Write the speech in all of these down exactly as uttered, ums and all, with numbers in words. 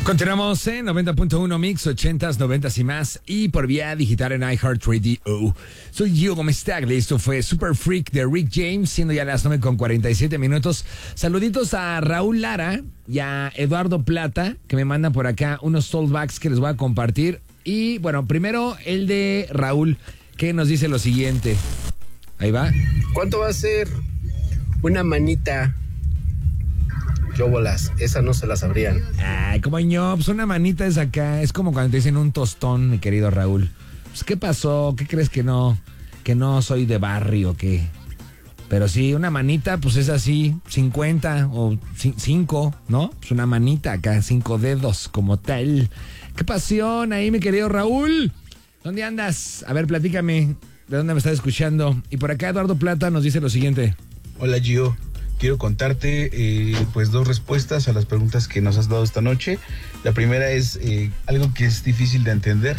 Continuamos en noventa punto uno Mix, ochentas, noventas y más, y por vía digital en iHeartRadio. Soy Gio Gómez Tagle, esto fue Super Freak de Rick James, siendo ya las nueve con cuarenta y siete minutos. Saluditos a Raúl Lara y a Eduardo Plata, que me mandan por acá unos soulbacks que les voy a compartir. Y bueno, primero el de Raúl, que nos dice lo siguiente. Ahí va. ¿Cuánto va a ser una manita? Yo bolas, esa no se la sabrían. Ay, como ño, pues una manita es acá. Es como cuando te dicen un tostón, mi querido Raúl. Pues, ¿qué pasó? ¿Qué crees que no? ¿Que no soy de barrio o qué? Pero sí, una manita, pues es así, cincuenta o cinco, ¿no? Pues una manita acá, cinco dedos, como tal. ¡Qué pasión ahí, mi querido Raúl! ¿Dónde andas? A ver, platícame. ¿De dónde me estás escuchando? Y por acá Eduardo Plata nos dice lo siguiente. Hola, Gio. Quiero contarte eh, pues dos respuestas a las preguntas que nos has dado esta noche. La primera es eh, algo que es difícil de entender.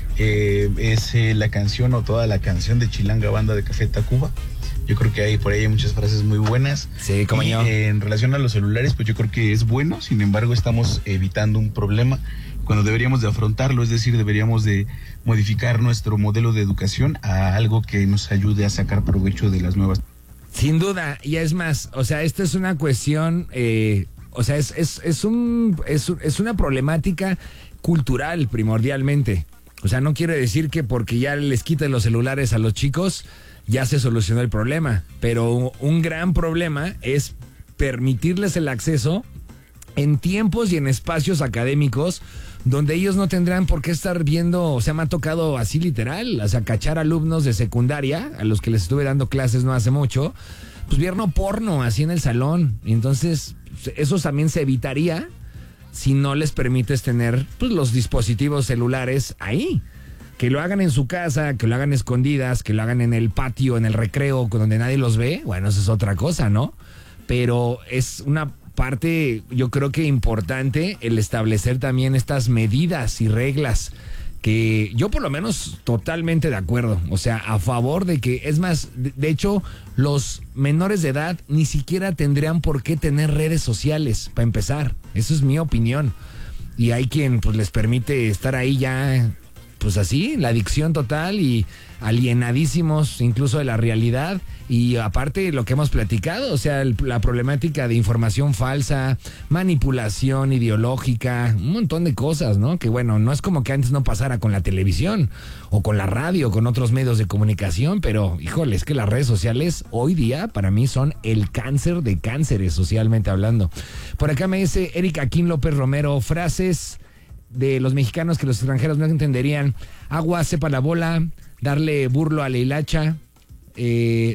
Eh, es eh, la canción o toda la canción de Chilanga Banda de Café Tacuba. Yo creo que hay por ahí hay muchas frases muy buenas. Sí, como y, yo. Eh, en relación a los celulares, pues yo creo que es bueno. Sin embargo, estamos evitando un problema cuando deberíamos de afrontarlo. Es decir, deberíamos de modificar nuestro modelo de educación a algo que nos ayude a sacar provecho de las nuevas. Sin duda, y es más, o sea, esto es una cuestión, eh, o sea, es, es, es, un, es, es una problemática cultural primordialmente. O sea, no quiere decir que porque ya les quiten los celulares a los chicos, ya se solucionó el problema. Pero un gran problema es permitirles el acceso en tiempos y en espacios académicos donde ellos no tendrán por qué estar viendo. O sea, me ha tocado así literal, o sea, cachar alumnos de secundaria, a los que les estuve dando clases no hace mucho, pues viendo porno así en el salón. Y entonces, eso también se evitaría si no les permites tener pues los dispositivos celulares ahí. Que lo hagan en su casa, que lo hagan escondidas, que lo hagan en el patio, en el recreo, donde nadie los ve, bueno, eso es otra cosa, ¿no? Pero es una parte, yo creo que importante el establecer también estas medidas y reglas que yo por lo menos totalmente de acuerdo, o sea, a favor de que, es más, de, de hecho, los menores de edad ni siquiera tendrían por qué tener redes sociales, para empezar, eso es mi opinión, y hay quien pues les permite estar ahí ya, pues así, la adicción total y alienadísimos incluso de la realidad. Y aparte lo que hemos platicado, o sea, el, la problemática de información falsa, manipulación ideológica, un montón de cosas, ¿no? Que bueno, no es como que antes no pasara con la televisión o con la radio o con otros medios de comunicación, pero híjole, es que las redes sociales hoy día para mí son el cáncer de cánceres socialmente hablando. Por acá me dice Eric Aquín López Romero, frases de los mexicanos que los extranjeros no entenderían: agua, sepa la bola, darle burlo a la hilacha, eh...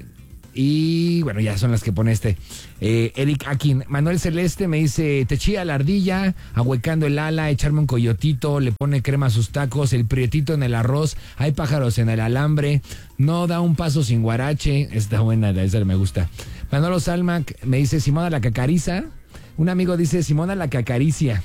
y bueno, ya son las que pone este eh, Eric Akin. Manuel Celeste me dice: te chilla la ardilla, ahuecando el ala, echarme un coyotito, le pone crema a sus tacos, el prietito en el arroz, hay pájaros en el alambre, no da un paso sin guarache. Está buena, esa me gusta. Manolo Salmac me dice: Simona la cacariza. Un amigo dice: Simona la que acaricia.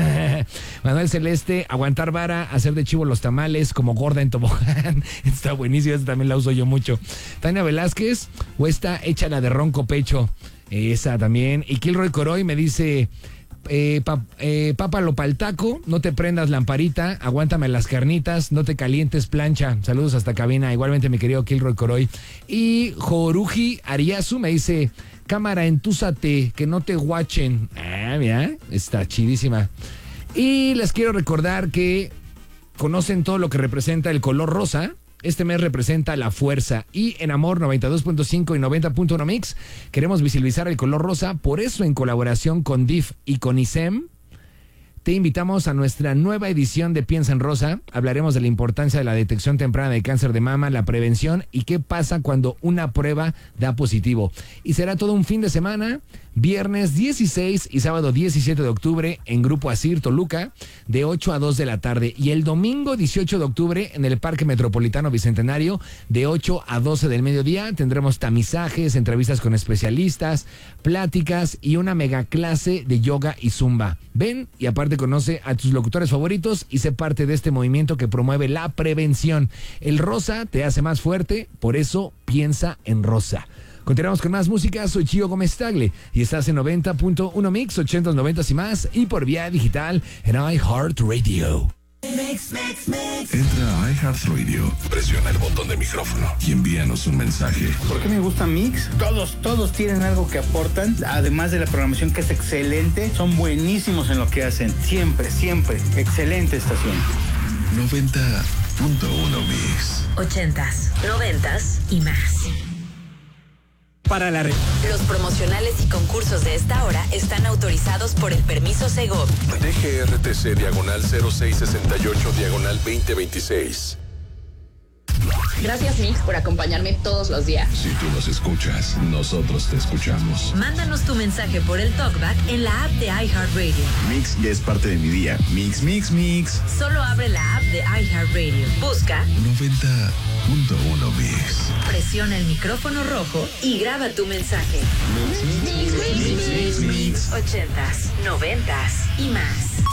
Manuel Celeste: aguantar vara, hacer de chivo los tamales, como gorda en tobogán. Está buenísimo, esa también la uso yo mucho. Tania Velázquez: o esta, échala de ronco pecho. Esa también. Y Kilroy Coroy me dice: eh, pa, eh, pápalo pa'l taco, no te prendas lamparita, aguántame las carnitas, no te calientes plancha. Saludos hasta cabina. Igualmente, mi querido Kilroy Coroy. Y Joruji Ariazu me dice: cámara, entúzate, que no te guachen. Ah, mira, está chidísima. Y les quiero recordar que conocen todo lo que representa el color rosa. Este mes representa la fuerza. Y en Amor noventa y dos punto cinco y noventa punto uno Mix queremos visibilizar el color rosa. Por eso, en colaboración con D I F y con I S E M, te invitamos a nuestra nueva edición de Piensa en Rosa. Hablaremos de la importancia de la detección temprana de cáncer de mama, la prevención y qué pasa cuando una prueba da positivo. Y será todo un fin de semana, viernes dieciséis y sábado diecisiete de octubre en Grupo Asir Toluca, de ocho a dos de la tarde. Y el domingo dieciocho de octubre en el Parque Metropolitano Bicentenario, de ocho a doce del mediodía. Tendremos tamizajes, entrevistas con especialistas, pláticas y una mega clase de yoga y zumba. Ven y aparte conoce a tus locutores favoritos y sé parte de este movimiento que promueve la prevención. El rosa te hace más fuerte, por eso piensa en rosa. Continuamos con más música. Soy Chío Gómez Tagle y estás en noventa punto uno Mix, ochentas, noventas y más, y por vía digital en iHeartRadio. Mix, mix, mix. Entra a iHeartRadio, presiona el botón de micrófono y envíanos un mensaje. ¿Por qué me gusta Mix? Todos, todos tienen algo que aportan, además de la programación que es excelente, son buenísimos en lo que hacen. Siempre, siempre. Excelente estación. noventa punto uno Mix. Ochentas, noventas y más. Para la red. Los promocionales y concursos de esta hora están autorizados por el permiso Segov. D G R T C diagonal cero seis sesenta y ocho diagonal veinte veintiséis. Gracias, Mix, por acompañarme todos los días. Si tú nos escuchas, nosotros te escuchamos. Mándanos tu mensaje por el TalkBack en la app de iHeartRadio. Mix ya es parte de mi día. Mix, mix, mix. Solo abre la app de iHeartRadio. Busca noventa punto uno Mix. Presiona el micrófono rojo y graba tu mensaje. Mix, mix, mix, mix, mix, mix. Ochentas, noventas y más.